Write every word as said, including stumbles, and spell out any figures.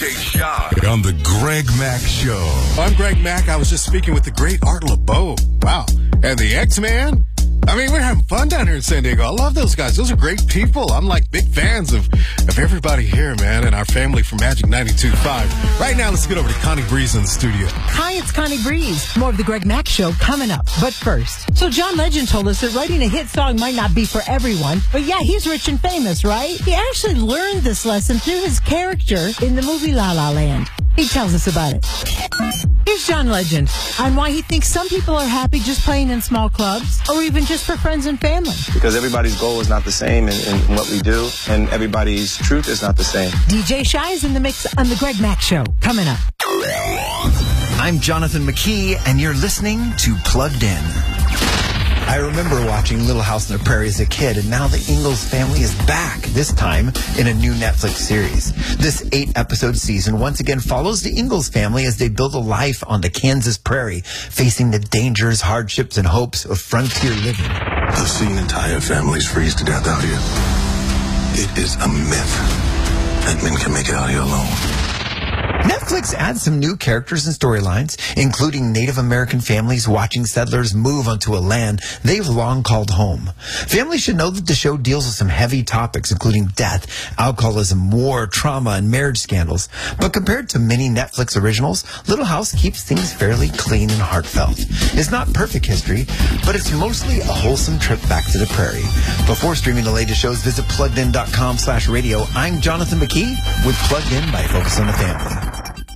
J Shy on the Greg Mack Show. I'm Greg Mack. I was just speaking with the great Art LeBeau. Wow. And the X-Man? I mean, we're having fun down here in San Diego. I love those guys. Those are great people. I'm like big fans of, of everybody here, man, and our family from Magic ninety-two point five. Right now, let's get over to Connie Breeze in the studio. Hi, it's Connie Breeze. More of the Greg Mack Show coming up. But first, so John Legend told us that writing a hit song might not be for everyone, but yeah, he's rich and famous, right? He actually learned this lesson through his character in the movie La La Land. He tells us about it. Here's John Legend on why he thinks some people are happy just playing in small clubs or even just for friends and family. Because everybody's goal is not the same in, in what we do, and everybody's truth is not the same. D J Shy is in the mix on the Greg Mack Show. Coming up. I'm Jonathan McKee, and you're listening to Plugged In. I remember watching Little House on the Prairie as a kid, and now the Ingalls family is back, this time in a new Netflix series. This eight-episode season once again follows the Ingalls family as they build a life on the Kansas prairie, facing the dangers, hardships, and hopes of frontier living. I've seen entire families freeze to death out here. It is a myth that men can make it out here alone. Netflix adds some new characters and storylines, including Native American families watching settlers move onto a land they've long called home. Families should know that the show deals with some heavy topics, including death, alcoholism, war, trauma, and marriage scandals. But compared to many Netflix originals, Little House keeps things fairly clean and heartfelt. It's not perfect history, but it's mostly a wholesome trip back to the prairie. Before streaming the latest shows, visit pluggedin dot com slash radio. I'm Jonathan McKee with Plugged In by Focus on the Family.